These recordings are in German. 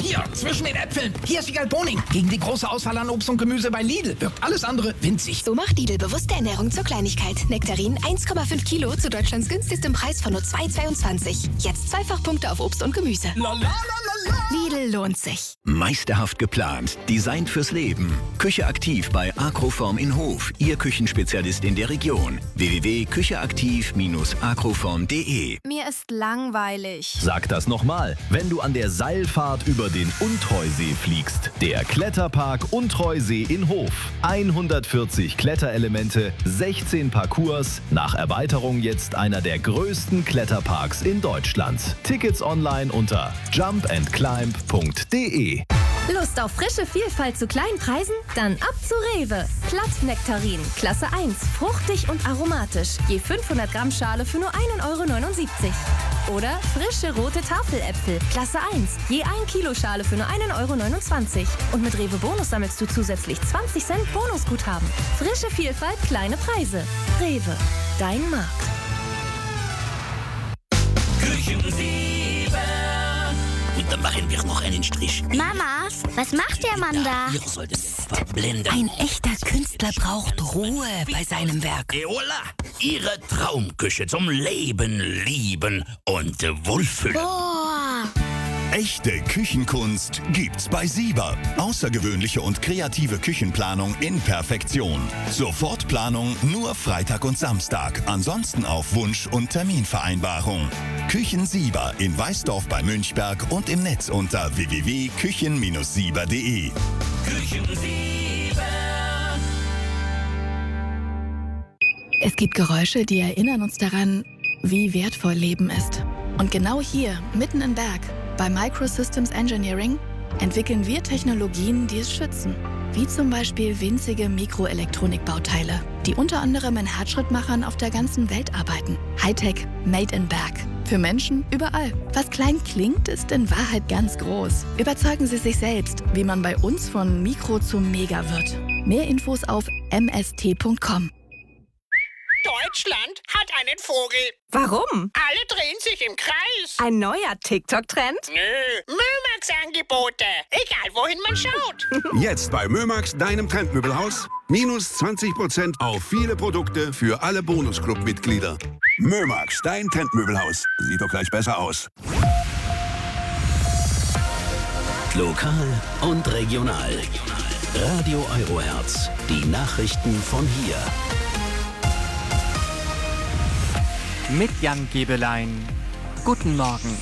Hier, zwischen den Äpfeln. Hier ist Wiegald Boning. Gegen die große Auswahl an Obst und Gemüse bei Lidl wirkt alles andere winzig. So macht Lidl bewusste Ernährung zur Kleinigkeit. Nektarin 1,5 Kilo zu Deutschlands günstigstem Preis von nur 2,22. Jetzt Zweifachpunkte auf Obst und Gemüse. Lidl lohnt sich. Meisterhaft geplant, designt fürs Leben. Küche aktiv bei Agroform in Hof, Ihr Küchenspezialist in der Region. www.kücheaktiv-agroform.de. Mir ist langweilig. Sag das nochmal, wenn du an der Seilfahrt über den Untreusee fliegst. Der Kletterpark Untreusee in Hof. 140 Kletterelemente, 16 Parcours. Nach Erweiterung jetzt einer der größten Kletterparks in Deutschland. Tickets online unter jumpandclimb.de. Lust auf frische Vielfalt zu kleinen Preisen? Dann ab zu Rewe. Glatt-Nektarin, Klasse 1, fruchtig und aromatisch. Je 500 Gramm Schale für nur 1,79 €. Oder frische rote Tafeläpfel, Klasse 1, je 1 Kilo Schale für nur 1,29 €. Und mit Rewe Bonus sammelst du zusätzlich 20 Cent Bonusguthaben. Frische Vielfalt, kleine Preise. Rewe, dein Markt. Und dann machen wir noch einen Strich. Mama, was macht der Mann da? Ihr solltet verblenden. Ein echter Künstler braucht Ruhe bei seinem Werk. Eola, Ihre Traumküche zum Leben, Lieben und Wohlfühlen. Boah! Echte Küchenkunst gibt's bei Sieber. Außergewöhnliche und kreative Küchenplanung in Perfektion. Sofortplanung nur Freitag und Samstag. Ansonsten auf Wunsch und Terminvereinbarung. Küchen Sieber in Weißdorf bei Münchberg und im Netz unter www.küchen-sieber.de. Küchen Sieber. Es gibt Geräusche, die erinnern uns daran, wie wertvoll Leben ist. Und genau hier, mitten im Berg, bei Microsystems Engineering, entwickeln wir Technologien, die es schützen. Wie zum Beispiel winzige Mikroelektronikbauteile, die unter anderem in Herzschrittmachern auf der ganzen Welt arbeiten. Hightech, made in Berg. Für Menschen überall. Was klein klingt, ist in Wahrheit ganz groß. Überzeugen Sie sich selbst, wie man bei uns von Mikro zu Mega wird. Mehr Infos auf mst.com. Deutschland hat einen Vogel. Warum? Alle drehen sich im Kreis. Ein neuer TikTok-Trend? Nö, Mömax-Angebote. Egal, wohin man schaut. Jetzt bei Mömax, deinem Trendmöbelhaus. Minus 20% auf viele Produkte für alle Bonusclub-Mitglieder. Mömax, dein Trendmöbelhaus. Sieht doch gleich besser aus. Lokal und regional. Radio Eurohertz. Die Nachrichten von hier. Mit Jan Gebelein. Guten Morgen.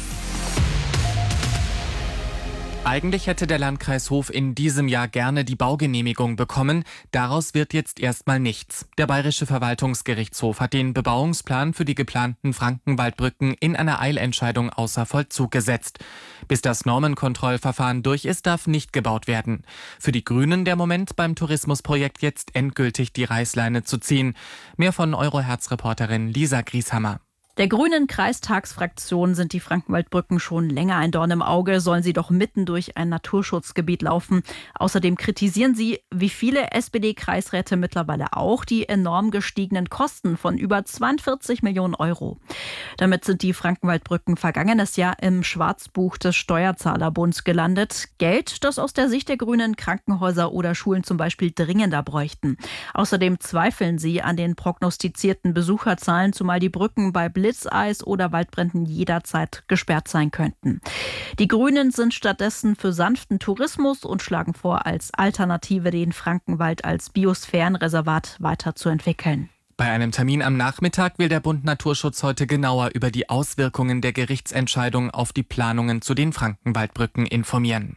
Eigentlich hätte der Landkreis Hof in diesem Jahr gerne die Baugenehmigung bekommen. Daraus wird jetzt erstmal nichts. Der Bayerische Verwaltungsgerichtshof hat den Bebauungsplan für die geplanten Frankenwaldbrücken in einer Eilentscheidung außer Vollzug gesetzt. Bis das Normenkontrollverfahren durch ist, darf nicht gebaut werden. Für die Grünen der Moment, beim Tourismusprojekt jetzt endgültig die Reißleine zu ziehen. Mehr von Eurohertz-Reporterin Lisa Grieshammer. Der grünen Kreistagsfraktion sind die Frankenwaldbrücken schon länger ein Dorn im Auge, sollen sie doch mitten durch ein Naturschutzgebiet laufen. Außerdem kritisieren sie, wie viele SPD-Kreisräte mittlerweile auch, die enorm gestiegenen Kosten von über 42 Millionen Euro. Damit sind die Frankenwaldbrücken vergangenes Jahr im Schwarzbuch des Steuerzahlerbunds gelandet. Geld, das aus der Sicht der Grünen Krankenhäuser oder Schulen zum Beispiel dringender bräuchten. Außerdem zweifeln sie an den prognostizierten Besucherzahlen, zumal die Brücken bei Blitzeis oder Waldbränden jederzeit gesperrt sein könnten. Die Grünen sind stattdessen für sanften Tourismus und schlagen vor, als Alternative den Frankenwald als Biosphärenreservat weiterzuentwickeln. Bei einem Termin am Nachmittag will der Bund Naturschutz heute genauer über die Auswirkungen der Gerichtsentscheidung auf die Planungen zu den Frankenwaldbrücken informieren.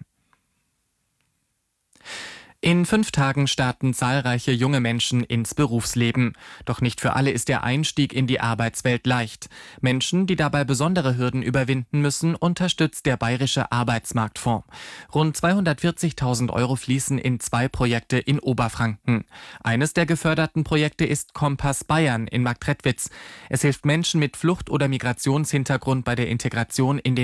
In 5 Tagen starten zahlreiche junge Menschen ins Berufsleben. Doch nicht für alle ist der Einstieg in die Arbeitswelt leicht. Menschen, die dabei besondere Hürden überwinden müssen, unterstützt der Bayerische Arbeitsmarktfonds. Rund 240.000 € fließen in 2 Projekte in Oberfranken. Eines der geförderten Projekte ist Kompass Bayern in Marktredwitz. Es hilft Menschen mit Flucht- oder Migrationshintergrund bei der Integration in den